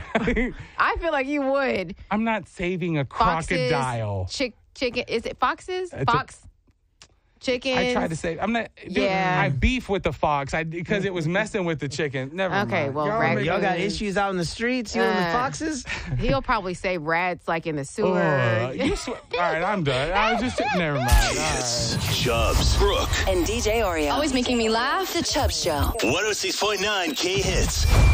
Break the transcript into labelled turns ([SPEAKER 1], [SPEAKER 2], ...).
[SPEAKER 1] I feel like you would.
[SPEAKER 2] I'm not saving a
[SPEAKER 1] Foxes,
[SPEAKER 2] crocodile.
[SPEAKER 1] Chicken. Is it foxes? Fox. Chickens.
[SPEAKER 2] I tried to say, I'm not. Dude,
[SPEAKER 1] Yeah.
[SPEAKER 2] I beef with the fox because it was messing with the chicken. Never mind.
[SPEAKER 1] Okay, well,
[SPEAKER 3] Y'all got issues out in the streets, you and the foxes?
[SPEAKER 1] He'll probably say rats like in the sewer.
[SPEAKER 2] All right, I'm done. I was just never mind. All
[SPEAKER 4] It's
[SPEAKER 2] right.
[SPEAKER 4] Chubbs, Brooke,
[SPEAKER 5] And DJ Oreo.
[SPEAKER 6] Always making me laugh.
[SPEAKER 5] The Chubbs Show.
[SPEAKER 4] 106.9 K Hits.